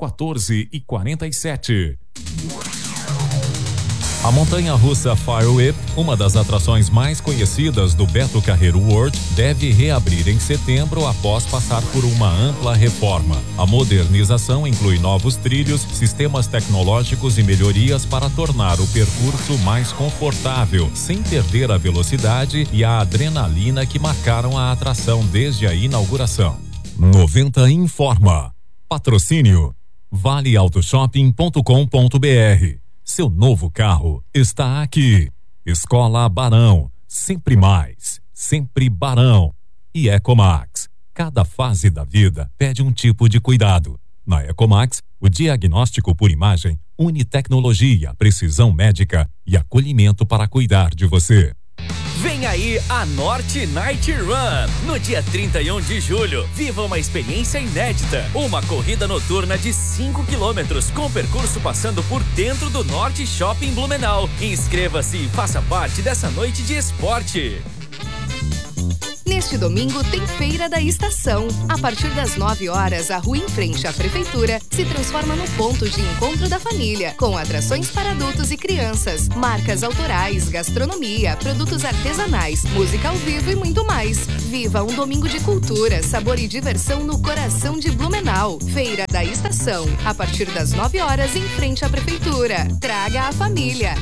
14h47. A montanha-russa Fire Whip, uma das atrações mais conhecidas do Beto Carreiro World, deve reabrir em setembro após passar por uma ampla reforma. A modernização inclui novos trilhos, sistemas tecnológicos e melhorias para tornar o percurso mais confortável, sem perder a velocidade e a adrenalina que marcaram a atração desde a inauguração. 90 informa. Patrocínio valeautoshopping.com.br. Seu novo carro está aqui. Escola Barão, sempre mais, sempre Barão. E Ecomax, cada fase da vida pede um tipo de cuidado. Na Ecomax, o diagnóstico por imagem une tecnologia, precisão médica e acolhimento para cuidar de você. Vem aí a Norte Night Run. No dia 31 de julho, viva uma experiência inédita. Uma corrida noturna de 5 quilômetros com percurso passando por dentro do Norte Shopping Blumenau. Inscreva-se e faça parte dessa noite de esporte. Neste domingo tem Feira da Estação. A partir das 9 horas, a rua em frente à prefeitura se transforma no ponto de encontro da família, com atrações para adultos e crianças, marcas autorais, gastronomia, produtos artesanais, música ao vivo e muito mais. Viva um domingo de cultura, sabor e diversão no coração de Blumenau. Feira da Estação, a partir das 9 horas em frente à prefeitura. Traga a família.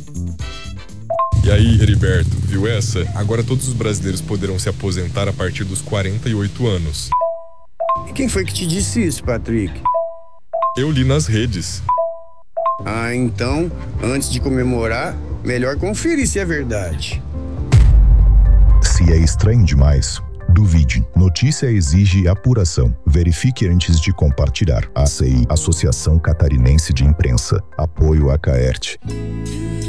E aí, Heriberto, viu essa? Agora todos os brasileiros poderão se aposentar a partir dos 48 anos. E quem foi que te disse isso, Patrick? Eu li nas redes. Ah, então, antes de comemorar, melhor conferir se é verdade. Se é estranho demais, duvide. Notícia exige apuração. Verifique antes de compartilhar. ACI, Associação Catarinense de Imprensa. Apoio a Caerte.